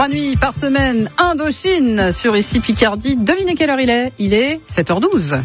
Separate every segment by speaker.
Speaker 1: 3 nuits par semaine, Indochine sur ici Picardie. Devinez quelle heure il est ? Il est 7h12.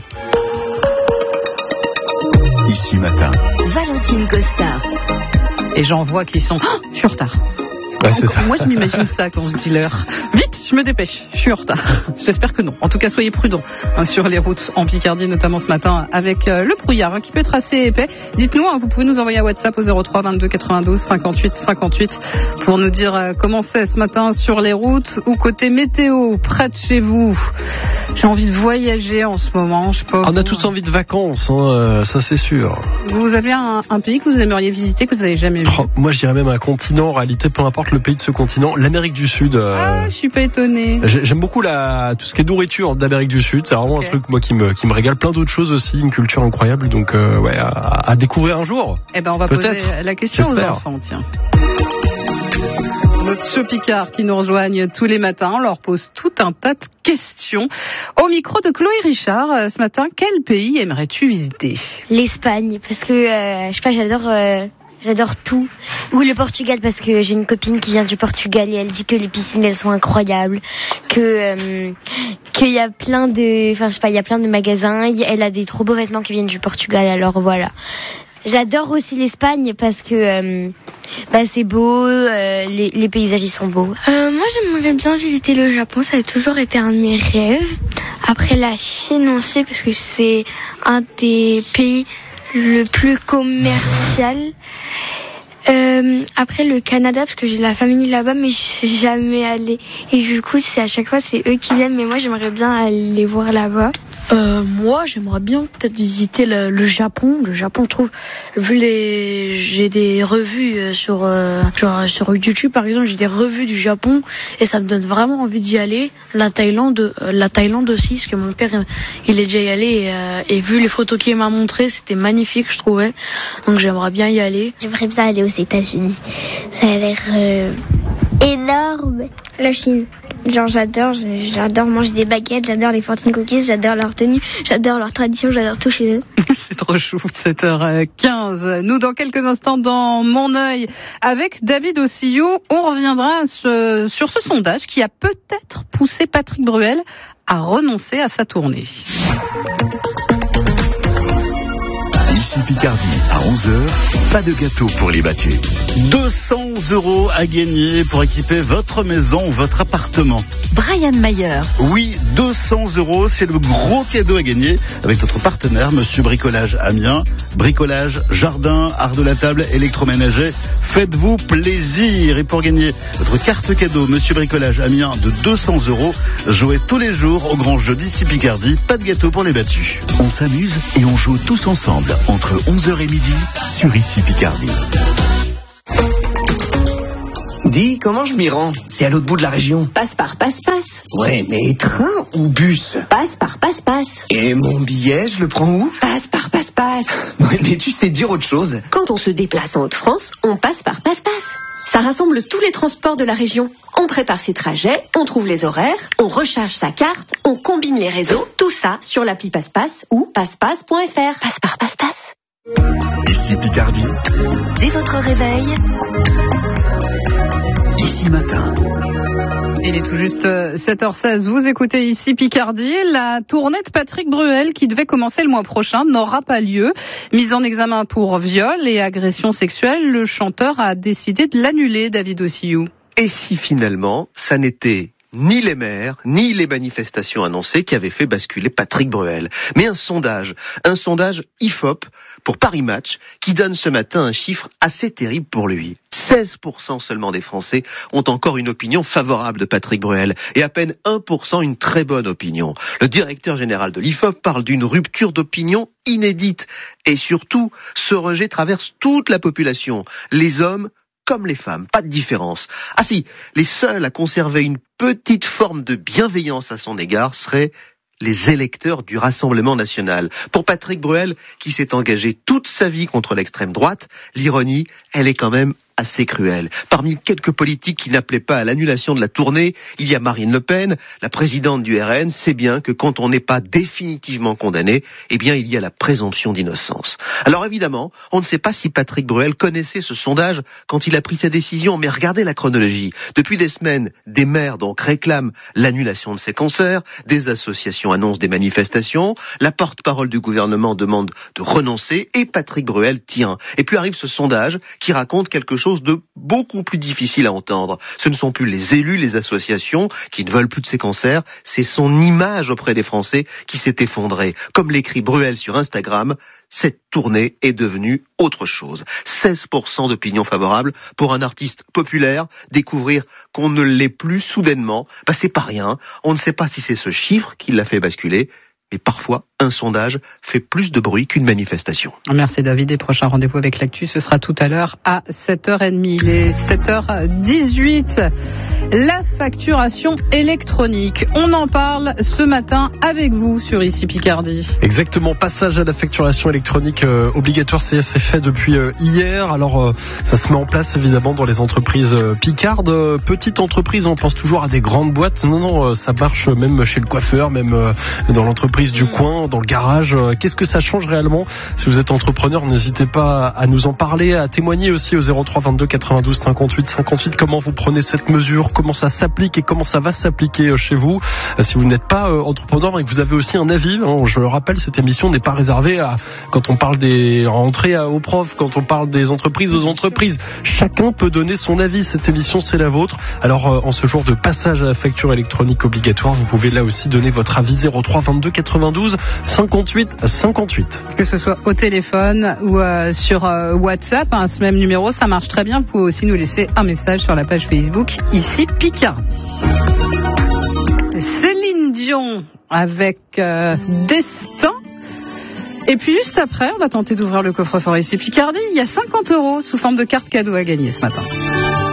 Speaker 2: Ici matin.
Speaker 3: Valentine Costa.
Speaker 1: Et j'en vois qui sont... Oh, je suis en retard.
Speaker 2: Ouais, c'est ça.
Speaker 1: Moi, je m'imagine ça quand je dis l'heure. Vite, je me dépêche, je suis en retard. J'espère que non. En tout cas, soyez prudents sur les routes en Picardie, notamment ce matin, avec le brouillard qui peut être assez épais. Dites-nous, vous pouvez nous envoyer un WhatsApp au 03 22 92 58 58 pour nous dire comment c'est ce matin sur les routes ou côté météo, près de chez vous. J'ai envie de voyager en ce moment. Je sais pas.
Speaker 4: On a tous envie de vacances, ça c'est sûr.
Speaker 1: Vous avez un pays que vous aimeriez visiter, que vous n'avez jamais vu?
Speaker 4: Moi, je dirais même un continent. En réalité, peu importe le pays de ce continent, l'Amérique du Sud.
Speaker 1: Je suis pas étonnée.
Speaker 4: J'aime beaucoup tout ce qui est nourriture d'Amérique du Sud. C'est vraiment un truc moi qui me régale. Plein d'autres choses aussi, une culture incroyable. Donc à découvrir un jour.
Speaker 1: Eh ben on va poser la question aux enfants, tiens. Notre show Picard qui nous rejoignent tous les matins, on leur pose tout un tas de questions. Au micro de Chloé Richard, ce matin, quel pays aimerais-tu visiter?
Speaker 3: L'Espagne, parce que je sais pas, j'adore tout. Ou le Portugal, parce que j'ai une copine qui vient du Portugal et elle dit que les piscines elles sont incroyables, qu'il y a plein de, enfin je sais pas, il y a plein de magasins. Elle a des trop beaux vêtements qui viennent du Portugal, alors voilà. J'adore aussi l'Espagne parce que c'est beau, les paysages ils sont beaux.
Speaker 5: Moi j'aimerais bien visiter le Japon, ça a toujours été un de mes rêves. Après la Chine aussi, parce que c'est un des pays le plus commercial. Après le Canada, parce que j'ai de la famille là-bas, mais je suis jamais allée. Et du coup, à chaque fois, c'est eux qui viennent, mais moi, j'aimerais bien aller les voir là-bas.
Speaker 6: Moi, j'aimerais bien peut-être visiter le Japon. Le Japon, je trouve, j'ai des revues sur YouTube, par exemple, j'ai des revues du Japon et ça me donne vraiment envie d'y aller. La Thaïlande aussi, parce que mon père, il est déjà y allé et vu les photos qu'il m'a montrées, c'était magnifique, je trouvais. Donc, j'aimerais bien y aller.
Speaker 3: J'aimerais bien aller aux États-Unis. Ça a l'air énorme.
Speaker 5: La Chine. Genre j'adore manger des baguettes, j'adore les fortune cookies, j'adore leur tenue, j'adore leur tradition, j'adore tout chez eux.
Speaker 1: C'est trop chou, 7h15. Nous, dans quelques instants, dans Mon œil, avec David Ossillou, on reviendra sur ce sondage qui a peut-être poussé Patrick Bruel à renoncer à sa tournée.
Speaker 2: Ici Picardie, à 11h, pas de gâteau pour les battus.
Speaker 7: 200 € à gagner pour équiper votre maison ou votre appartement.
Speaker 3: Brian Mayer.
Speaker 7: Oui, 200 €, c'est le gros cadeau à gagner avec notre partenaire, Monsieur Bricolage Amiens. Bricolage, jardin, art de la table, électroménager. Faites-vous plaisir. Et pour gagner votre carte cadeau, Monsieur Bricolage Amiens de 200 €, jouez tous les jours au grand jeu d'Ici Picardie. Pas de gâteau pour les battus.
Speaker 2: On s'amuse et on joue tous ensemble entre 11h et midi sur Ici Picardie.
Speaker 8: Dis, comment je m'y rends? C'est à l'autre bout de la région.
Speaker 9: Passe par passe-passe.
Speaker 8: Ouais, mais train ou bus?
Speaker 9: Passe par passe-passe.
Speaker 8: Et mon billet, je le prends où?
Speaker 9: Passe par passe-passe.
Speaker 8: Ouais, mais tu sais dire autre chose.
Speaker 9: Quand on se déplace en Haute-France, on passe par passe-passe. Ça rassemble tous les transports de la région. On prépare ses trajets, on trouve les horaires, on recharge sa carte, on combine les réseaux. Tout ça sur l'appli Passe-Passe ou passepasse.fr. Passe par passe-passe.
Speaker 2: Ici Picardie.
Speaker 3: Dès votre réveil.
Speaker 2: Ici matin.
Speaker 1: Il est tout juste 7h16. Vous écoutez Ici Picardie. La tournée de Patrick Bruel, qui devait commencer le mois prochain, n'aura pas lieu. Mise en examen pour viol et agression sexuelle, le chanteur a décidé de l'annuler, David Ossillou.
Speaker 10: Et si finalement, ça n'était ni les maires, ni les manifestations annoncées qui avaient fait basculer Patrick Bruel, mais un sondage IFOP pour Paris Match qui donne ce matin un chiffre assez terrible pour lui. 16% seulement des Français ont encore une opinion favorable de Patrick Bruel et à peine 1% une très bonne opinion. Le directeur général de l'IFOP parle d'une rupture d'opinion inédite et surtout, ce rejet traverse toute la population, les hommes comme les femmes, pas de différence. Ah si, les seuls à conserver une petite forme de bienveillance à son égard seraient les électeurs du Rassemblement national. Pour Patrick Bruel, qui s'est engagé toute sa vie contre l'extrême droite, l'ironie, elle est quand même assez cruel. Parmi quelques politiques qui n'appelaient pas à l'annulation de la tournée, il y a Marine Le Pen, la présidente du RN, sait bien que quand on n'est pas définitivement condamné, eh bien il y a la présomption d'innocence. Alors évidemment, on ne sait pas si Patrick Bruel connaissait ce sondage quand il a pris sa décision, mais regardez la chronologie. Depuis des semaines, des maires donc réclament l'annulation de ces concerts, des associations annoncent des manifestations, la porte-parole du gouvernement demande de renoncer et Patrick Bruel tient. Et puis arrive ce sondage qui raconte quelque chose de beaucoup plus difficile à entendre. Ce ne sont plus les élus, les associations qui ne veulent plus de ces concerts, c'est son image auprès des Français qui s'est effondrée. Comme l'écrit Bruel sur Instagram, cette tournée est devenue autre chose. 16% d'opinion favorable pour un artiste populaire. Découvrir qu'on ne l'est plus soudainement, c'est pas rien. On ne sait pas si c'est ce chiffre qui l'a fait basculer, mais parfois, un sondage fait plus de bruit qu'une manifestation.
Speaker 1: Merci David, et prochain rendez-vous avec l'actu, ce sera tout à l'heure à 7h30. Il est 7h18. La facturation électronique. On en parle ce matin avec vous sur Ici Picardie.
Speaker 4: Exactement, passage à la facturation électronique obligatoire, c'est fait depuis hier. Alors ça se met en place évidemment dans les entreprises picardes. Petite entreprise, on pense toujours à des grandes boîtes. Non, ça marche même chez le coiffeur, même dans l'entreprise du coin, dans le garage. Qu'est-ce que ça change réellement? Si vous êtes entrepreneur, n'hésitez pas à nous en parler, à témoigner aussi au 03 22 92 58 58. Comment vous prenez cette mesure? Comment ça s'applique et comment ça va s'appliquer chez vous? Si vous n'êtes pas entrepreneur et que vous avez aussi un avis, je le rappelle, cette émission n'est pas réservée à quand on parle des rentrées aux profs, quand on parle des entreprises aux entreprises. Chacun peut donner son avis. Cette émission, c'est la vôtre. Alors, en ce jour de passage à la facture électronique obligatoire, vous pouvez là aussi donner votre avis 03 22 92 58 58.
Speaker 1: Que ce soit au téléphone ou sur WhatsApp, ce même numéro, ça marche très bien. Vous pouvez aussi nous laisser un message sur la page Facebook Ici Picardie. Céline Dion avec Destin. Et puis juste après, on va tenter d'ouvrir le coffre-fort Ici Picardie. Il y a 50 € sous forme de carte cadeau à gagner ce matin.